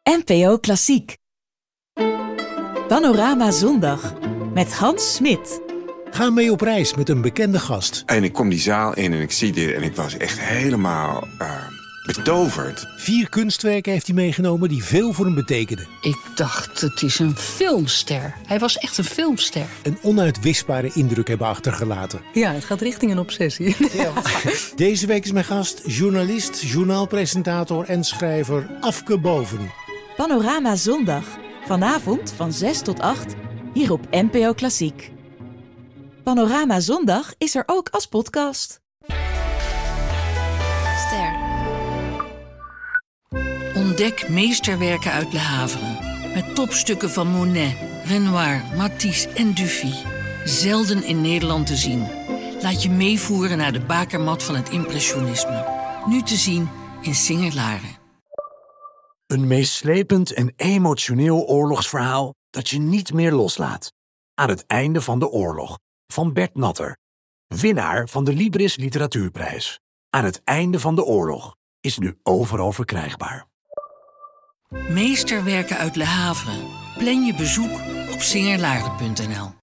NPO Klassiek. Panorama Zondag met Hans Smit. Ga mee op reis met een bekende gast. En ik kom die zaal in en ik zie dit en ik was echt helemaal betoverd. 4 kunstwerken heeft hij meegenomen die veel voor hem betekenden. Ik dacht, het is een filmster. Hij was echt een filmster. Een onuitwisbare indruk hebben achtergelaten. Ja, het gaat richting een obsessie. Ja. Deze week is mijn gast journalist, journaalpresentator en schrijver Afke Boven. Panorama Zondag. Vanavond van 6 tot 8 hier op NPO Klassiek. Panorama Zondag is er ook als podcast. Ster. Ontdek meesterwerken uit Le Havre. Met topstukken van Monet, Renoir, Matisse en Dufy. Zelden in Nederland te zien. Laat je meevoeren naar de bakermat van het impressionisme. Nu te zien in Singer-Laren. Een meeslepend en emotioneel oorlogsverhaal dat je niet meer loslaat. Aan het einde van de oorlog. Van Bert Natter. Winnaar van de Libris Literatuurprijs. Aan het einde van de oorlog is nu overal verkrijgbaar. Meesterwerken uit Le Havre. Plan je bezoek op singerlaren.nl.